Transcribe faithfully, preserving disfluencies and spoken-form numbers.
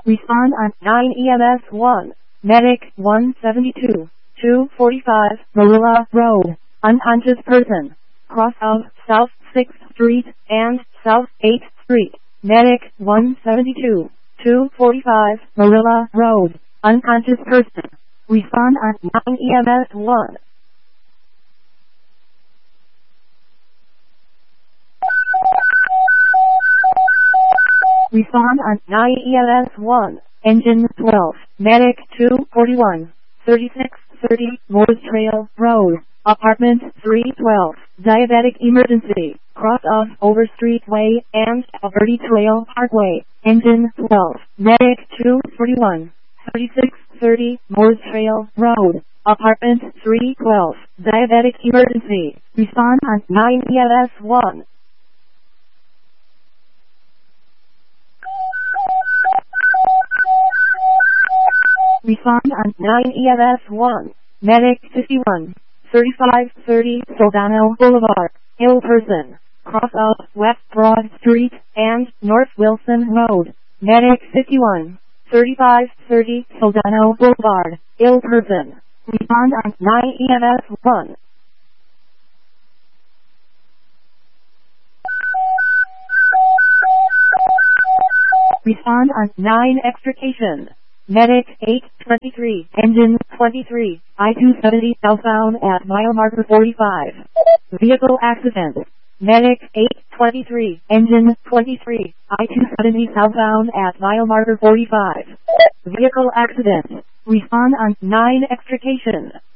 Respond on nine E M S one. Medic one seventy-two. two forty-five Marilla Road. Unconscious person. Cross of South sixth Street and South eighth Street. Medic one seventy-two. two forty-five Marilla Road. Unconscious person. Respond on nine E M S one. Respond on nine E M S one. Engine twelve. Medic two forty-one. thirty-six thirty Morris Trail Road. Apartment three twelve. Diabetic emergency. Cross of Overstreet Way and Alberti Trail Parkway. Engine twelve. Medic two forty-one. thirty-six thirty Morris Trail Road. Apartment three twelve. Diabetic emergency. Respond on nine E M S one. Respond on nine E M S one. Medic fifty-one. thirty-five thirty Soldano Boulevard. Ill person. Cross of West Broad Street and North Wilson Road. Medic fifty-one. thirty-five thirty Soldano Boulevard. Ill person. Respond on nine E M S one. Respond on nine Extrication. Medic eight twenty-three. Engine twenty-three. I two seventy southbound at mile marker forty-five. Vehicle accident. Medic eight twenty-three. Engine twenty-three. I two seventy southbound at mile marker forty-five. Vehicle accident. Respond on nine Extrication.